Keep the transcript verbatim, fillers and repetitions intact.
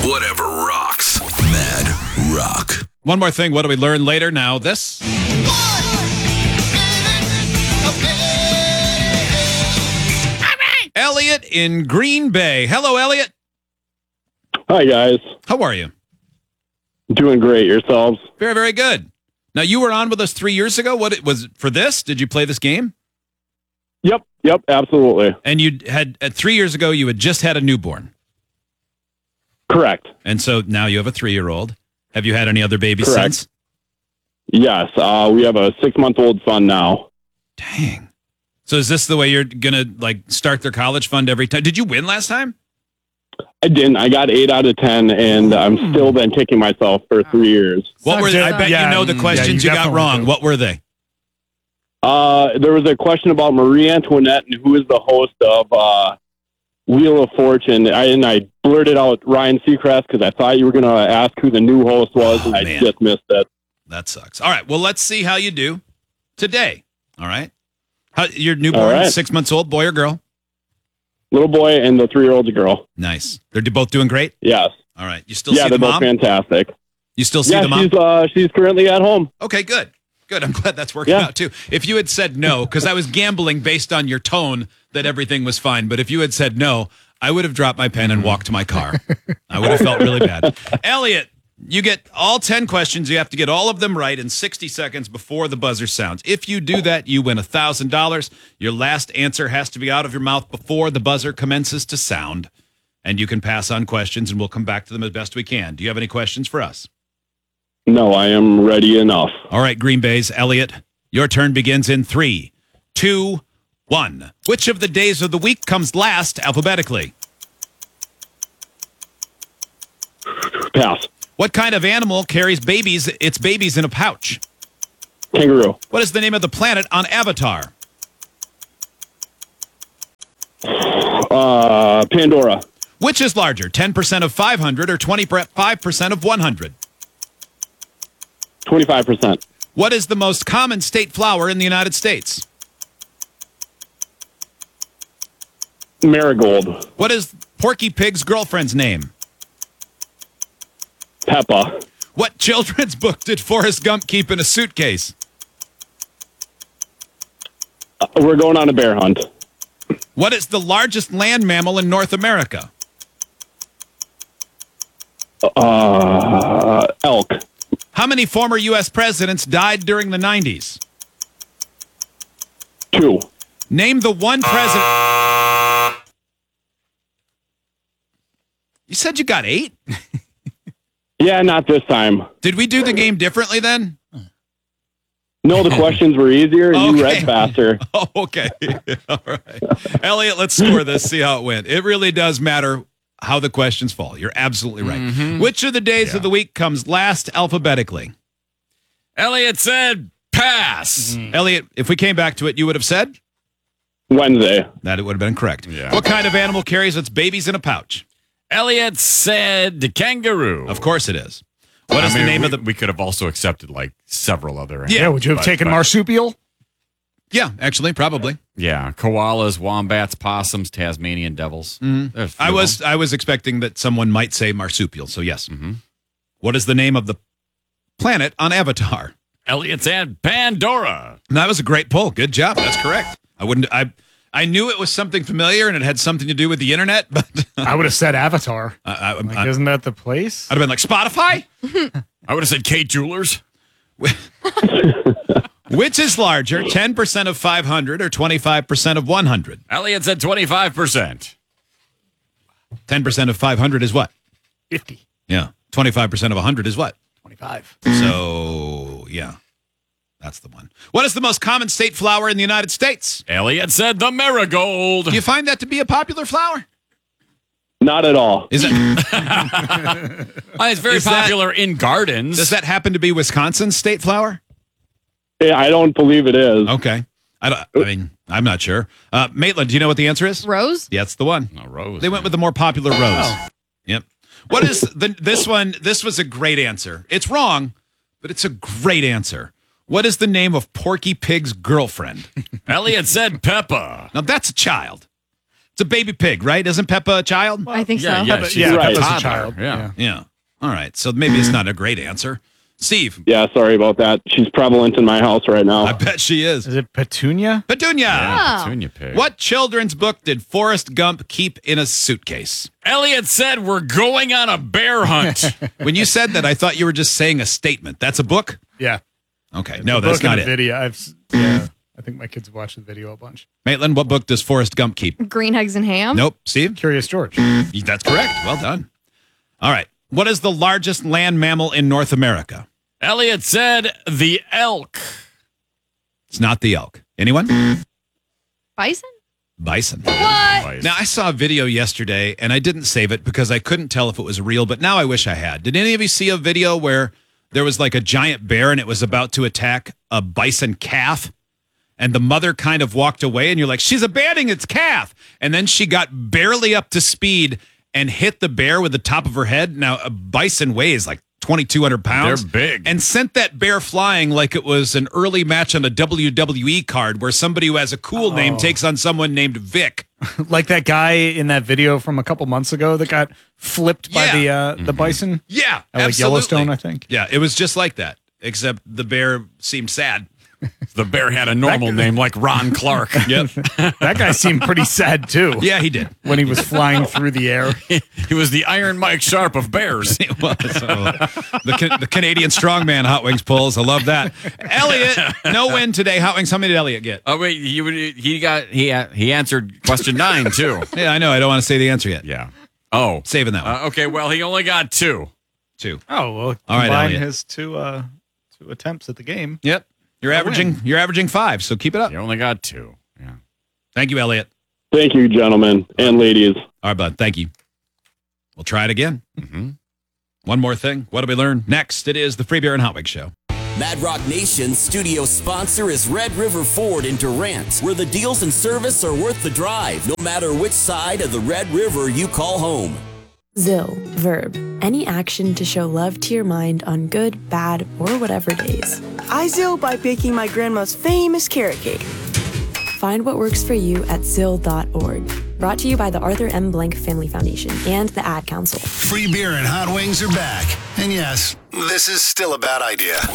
Whatever rocks. Mad Rock. One more thing. What do we learn later? Now, this. Elliot in Green Bay. Hello, Elliot. Hi, guys. How are you? Doing great. Yourselves? Very, very good. Now, you were on with us three years ago. What it was for this? Did you play this game? Yep. Yep. Absolutely. And you had, at three years ago, you had just had a newborn. Correct. And so now you have a three-year-old. Have you had any other babies Correct. since? Yes. Uh, we have a six-month-old son now. Dang. So is this the way you're going to like start their college fund every time? Did you win last time? I didn't. I got eight out of ten, and I'm still been kicking myself for three years. What were they? I bet Yeah, you know the yeah, questions you you, got definitely wrong. do. What were they? Uh, there was a question about Marie Antoinette and who is the host of uh, Wheel of Fortune. I, and I blurted out Ryan Seacrest because I thought you were going to ask who the new host was, Oh, and I man. just missed it. That sucks. All right. Well, let's see how you do today. All right. How, your newborn, All right. six months old, boy or girl? Little boy and the three-year-old girl. Nice. They're both doing great? Yes. All right. You still Yeah, see they're the both mom? fantastic. You still see Yeah, the mom? she's uh, she's currently at home. Okay, good. Good. I'm glad that's working Yeah. out too. If you had said no, because I was gambling based on your tone that everything was fine, but if you had said no, I would have dropped my pen and walked to my car. I would have felt really bad. Elliot, you get all ten questions. You have to get all of them right in sixty seconds before the buzzer sounds. If you do that, you win one thousand dollars. Your last answer has to be out of your mouth before the buzzer commences to sound. And you can pass on questions, and we'll come back to them as best we can. Do you have any questions for us? No, I am ready enough. All right, Green Bay's Elliot, your turn begins in three, two, one. Which of the days of the week comes last alphabetically? Pass. What kind of animal carries babies, its babies in a pouch? Kangaroo. What is the name of the planet on Avatar? Uh, Pandora. Which is larger, ten percent of five hundred or twenty-five percent of one hundred? twenty-five percent. What is the most common state flower in the United States? Marigold. What is Porky Pig's girlfriend's name? Peppa. What children's book did Forrest Gump keep in a suitcase? Uh, we're going on a bear hunt. What is the largest land mammal in North America? Uh, elk. How many former U S presidents died during the nineties? Two. Name the one president. You said you got eight? Yeah, not this time. Did we do the game differently then? No, the questions were easier and you Okay. read faster. Oh, okay. All right. Elliot, let's score this, see how it went. It really does matter how the questions fall. You're absolutely right. Which of the days of the week comes last alphabetically? Elliot said pass. Elliot, if we came back to it, you would have said Wednesday. that it would have been correct. Yeah. What kind of animal carries its babies in a pouch? Elliot said kangaroo. Of course it is. What is I mean, the name we, of the... We could have also accepted like several other. Yeah. Yeah, would you have But- taken but- marsupial? Yeah, actually, probably. Yeah, koalas, wombats, possums, Tasmanian devils. There's a few I of was them. I was expecting that someone might say marsupial, so yes. What is the name of the planet on Avatar? Elliot said Pandora. That was a great pull. Good job. That's correct. I wouldn't. I I knew it was something familiar and it had something to do with the internet, but I would have said Avatar. I, I, Like, I, isn't that the place? I'd have been like Spotify. I would have said Kate Jewelers. Which is larger, ten percent of five hundred or twenty-five percent of one hundred? Elliot said twenty-five percent. ten percent of five hundred is what? fifty. Yeah. twenty-five percent of one hundred is what? twenty-five. So, yeah. That's the one. What is the most common state flower in the United States? Elliot said the marigold. Do you find that to be a popular flower? Not at all. Is it? Uh, it's very Is that- popular in gardens. Does that happen to be Wisconsin's state flower? Yeah, I don't believe it is. Okay. I, don't, I mean, I'm not sure. Uh, Maitland, do you know what the answer is? Rose? Yeah, it's the one. A rose. They went with the more popular rose. Yep. What is the this one? This was a great answer. It's wrong, but it's a great answer. What is the name of Porky Pig's girlfriend? Elliot said Peppa. Now that's a child. It's a baby pig, right? Isn't Peppa a child? I think Yeah, so. yeah, Peppa- she's yeah, a Peppa's a toddler. child. Yeah. Yeah. All right. So maybe it's not a great answer. Steve, Yeah, sorry about that. She's prevalent in my house right now. I bet she is. Is it Petunia? Petunia. Yeah, Oh. Petunia pig. What children's book did Forrest Gump keep in a suitcase? Elliot said we're going on a bear hunt. When you said that, I thought you were just saying a statement. That's a book? Yeah. Okay. No, The that's book and not the it. Video. I've s- yeah. I think my kids have watched the video a bunch. Maitland, what book does Forrest Gump keep? Green eggs and ham. Nope. Steve? Curious George. That's correct. Well done. All right. What is the largest land mammal in North America? Elliot said the elk. It's not the elk. Anyone? Bison. Bison. What? Now, I saw a video yesterday, and I didn't save it because I couldn't tell if it was real, but now I wish I had. Did any of you see a video where there was like a giant bear and it was about to attack a bison calf? And the mother kind of walked away, and you're like, she's abandoning its calf. And then she got barely up to speed and hit the bear with the top of her head. Now, a bison weighs like twenty-two hundred pounds. They're big. And sent that bear flying like it was an early match on a W W E card where somebody who has a cool name takes on someone named Vic. Like that guy in that video from a couple months ago that got flipped by Yeah. the uh, the bison. Yeah, At, like absolutely. Yellowstone, I think. Yeah, it was just like that, except the bear seemed sad. The bear had a normal name like Ron Clark. Yep. That guy seemed pretty sad too. Yeah, he did. When he was flying through the air. He was the Iron Mike Sharp of bears. It was. Uh, the, Ca- the Canadian strongman Hot Wings pulls. I love that. Elliot, no win today. Hot Wings, how many did Elliot get? Oh wait, he would- he got he he answered question nine too. Yeah, I know. I don't want to say the answer yet. Yeah. Oh. Saving that one. Uh, okay. Well, he only got two. Two. Oh well, All right, combine Elliot. his two uh, two attempts at the game. Yep. You're I averaging. win. You're averaging five. So keep it up. He only got two. Yeah. Thank you, Elliot. Thank you, gentlemen and ladies. All right, bud. Thank you. We'll try it again. Mm-hmm. One more thing. What did we learn? Next, it is the Free Beer and Hot Wings Show. Mad Rock Nation's studio sponsor is Red River Ford in Durant, where the deals and service are worth the drive, no matter which side of the Red River you call home. Zill, verb, any action to show love to your mind on good, bad, or whatever days. I Zill by baking my grandma's famous carrot cake. Find what works for you at zill dot org. Brought to you by the Arthur M. Blank Family Foundation and the Ad Council. Free beer and hot wings are back. And yes, this is still a bad idea.